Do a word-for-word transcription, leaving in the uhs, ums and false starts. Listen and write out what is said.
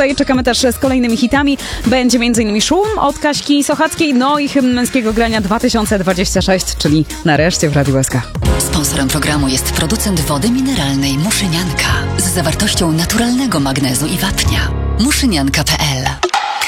dwunastej. Czekamy też z kolejnymi hitami. Będzie m.in. Szum od Kaśki Sochackiej, no i hymn męskiego grania dwa tysiące dwadzieścia sześć, czyli nareszcie w Radiu S K. Sponsorem programu jest producent wody mineralnej Muszynianka z zawartością naturalnego magnezu i wapnia. muszynianka kropka p l